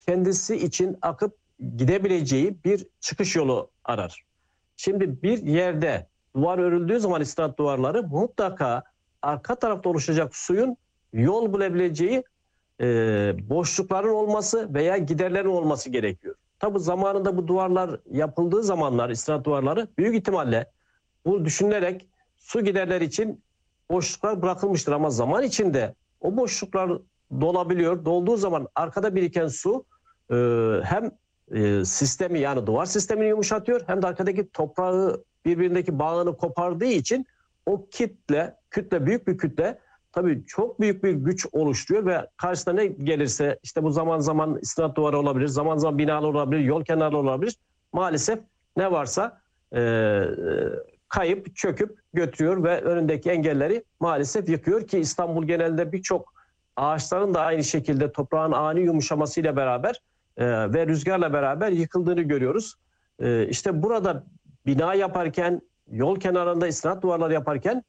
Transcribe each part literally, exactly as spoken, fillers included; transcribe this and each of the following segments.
kendisi için akıp gidebileceği bir çıkış yolu arar. Şimdi bir yerde duvar örüldüğü zaman istinat duvarları mutlaka arka tarafta oluşacak suyun yol bulabileceği e, boşlukların olması veya giderlerin olması gerekiyor. Tabi zamanında bu duvarlar yapıldığı zamanlar istinat duvarları büyük ihtimalle bu düşünülerek su giderleri için boşluklar bırakılmıştır ama zaman içinde o boşluklar dolabiliyor. Dolduğu zaman arkada biriken su e, hem e, sistemi yani duvar sistemini yumuşatıyor hem de arkadaki toprağı birbirindeki bağını kopardığı için o kitle, kütle büyük bir kütle tabii çok büyük bir güç oluşturuyor ve karşısına ne gelirse işte bu zaman zaman istinat duvarı olabilir, zaman zaman binalar olabilir, yol kenarları olabilir. Maalesef ne varsa e, kayıp, çöküp götürüyor ve önündeki engelleri maalesef yıkıyor ki İstanbul genelinde birçok ağaçların da aynı şekilde toprağın ani yumuşamasıyla beraber e, ve rüzgarla beraber yıkıldığını görüyoruz. E, işte burada bina yaparken, yol kenarında istinat duvarları yaparken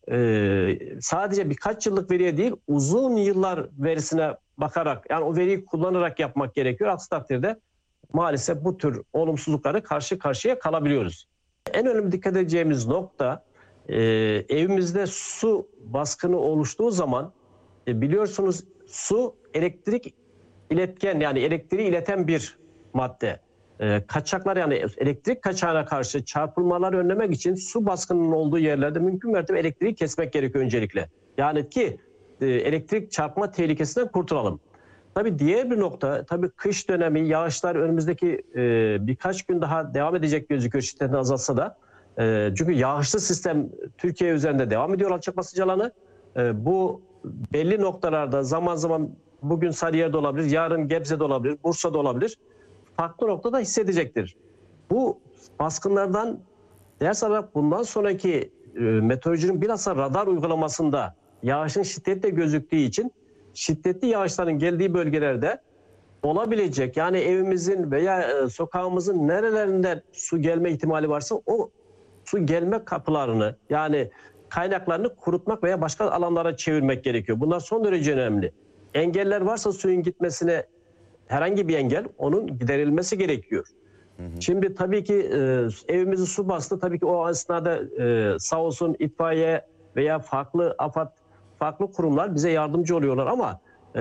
e, sadece birkaç yıllık veriye değil uzun yıllar verisine bakarak yani o veriyi kullanarak yapmak gerekiyor. Aksi takdirde maalesef bu tür olumsuzlukları karşı karşıya kalabiliyoruz. En önemli dikkat edeceğimiz nokta e, evimizde su baskını oluştuğu zaman e, biliyorsunuz su elektrik iletken yani elektriği ileten bir madde. E, kaçaklar yani elektrik kaçağına karşı çarpılmaları önlemek için su baskınının olduğu yerlerde mümkün mertebe elektriği kesmek gerekiyor öncelikle. Yani ki e, elektrik çarpma tehlikesinden kurtulalım. Tabii diğer bir nokta, tabii kış dönemi, yağışlar önümüzdeki e, birkaç gün daha devam edecek gözüküyor şiddetini azaltsa da. E, çünkü yağışlı sistem Türkiye üzerinde devam ediyor alçak basınç alanı. E, bu belli noktalarda zaman zaman bugün Sarıyer'de olabilir, yarın Gebze'de olabilir, Bursa'da olabilir. Farklı noktada hissedecektir. Bu baskınlardan ders alarak bundan sonraki e, meteorolojinin bilhassa radar uygulamasında yağışın şiddeti de gözüktüğü için şiddetli yağışların geldiği bölgelerde olabilecek yani evimizin veya e, sokağımızın nerelerinden su gelme ihtimali varsa o su gelme kapılarını yani kaynaklarını kurutmak veya başka alanlara çevirmek gerekiyor. Bunlar son derece önemli. Engeller varsa suyun gitmesine herhangi bir engel onun giderilmesi gerekiyor. Hı hı. Şimdi tabii ki e, evimizi su bastı. Tabii ki o esnada e, sağ olsun itfaiye veya farklı AFAD farklı kurumlar bize yardımcı oluyorlar ama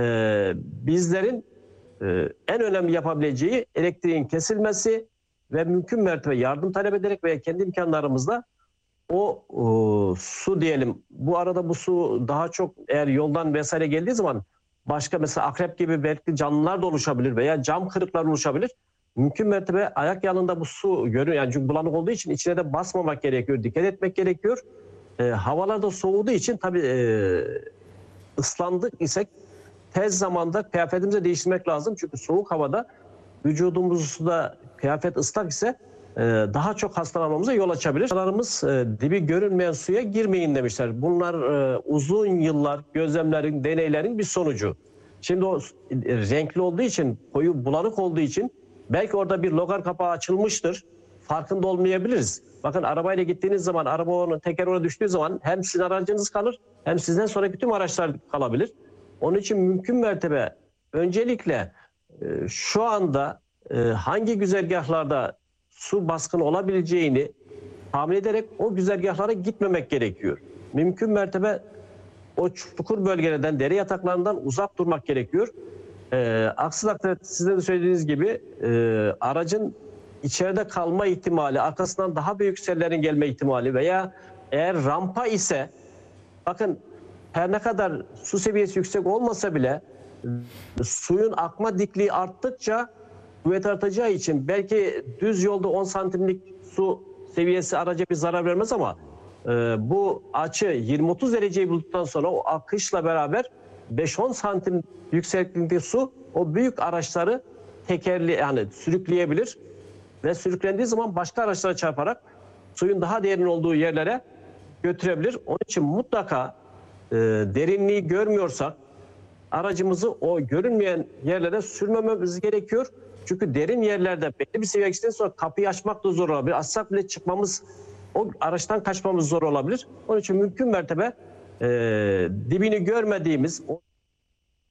e, bizlerin e, en önemli yapabileceği elektriğin kesilmesi ve mümkün mertebe yardım talep ederek veya kendi imkanlarımızla o, o su diyelim bu arada bu su daha çok eğer yoldan vesaire geldiği zaman başka mesela akrep gibi belki canlılar da oluşabilir veya cam kırıklar oluşabilir. Mümkün mertebe ayak yanında bu su görüyor yani çünkü bulanık olduğu için içine de basmamak gerekiyor, dikkat etmek gerekiyor. E, havalar da soğuduğu için tabii e, ıslandık isek tez zamanda kıyafetimizi değiştirmek lazım. Çünkü soğuk havada vücudumuzda kıyafet ıslak ise e, daha çok hastalanmamıza yol açabilir. Hastalarımız e, dibi görünmeyen suya girmeyin demişler. Bunlar e, uzun yıllar gözlemlerin, deneylerin bir sonucu. Şimdi o e, renkli olduğu için, koyu bulanık olduğu için belki orada bir logar kapağı açılmıştır. Farkında olmayabiliriz. Bakın arabayla gittiğiniz zaman arabanın tekeri oraya düştüğü zaman hem sizin aracınız kalır hem sizden sonraki tüm araçlar kalabilir. Onun için mümkün mertebe öncelikle e, şu anda e, hangi güzergahlarda su baskını olabileceğini tahmin ederek o güzergahlara gitmemek gerekiyor. Mümkün mertebe o çukur bölgelerden, dere yataklarından uzak durmak gerekiyor. E, aksi takdirde sizin de söylediğiniz gibi e, aracın içeride kalma ihtimali, arkasından daha büyük sellerin gelme ihtimali veya eğer rampa ise bakın her ne kadar su seviyesi yüksek olmasa bile suyun akma dikliği arttıkça kuvvet artacağı için belki düz yolda on santimlik su seviyesi araca bir zarar vermez ama e, bu açı yirmi otuz dereceyi bulduktan sonra o akışla beraber beş on santim yükseklikte su o büyük araçları tekerli yani sürükleyebilir ve sürüklendiği zaman başka araçlara çarparak suyun daha derin olduğu yerlere götürebilir. Onun için mutlaka e, derinliği görmüyorsak aracımızı o görünmeyen yerlere sürmememiz gerekiyor. Çünkü derin yerlerde belli bir seviye geçtikten sonra kapıyı açmak da zor olabilir. Açsak bile çıkmamız, o araçtan kaçmamız zor olabilir. Onun için mümkün mertebe e, dibini görmediğimiz...